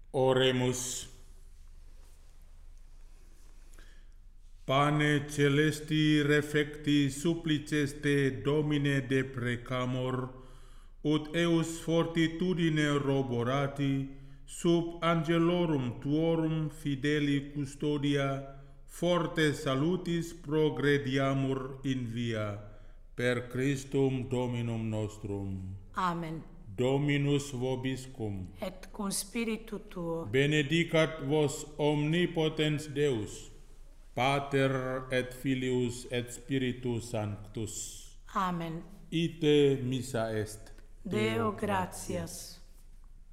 Oremus. Pane celesti refecti supplices te Domine de precamor, ut eus fortitudine roborati, sub angelorum tuorum fideli custodia, forte salutis progrediamur in via, per Christum Dominum nostrum. Amen. Dominus vobiscum. Et cum spiritu tuo. Benedicat vos omnipotens Deus, Pater et Filius et Spiritus Sanctus. Amen. Ite missa est. Deo gratias.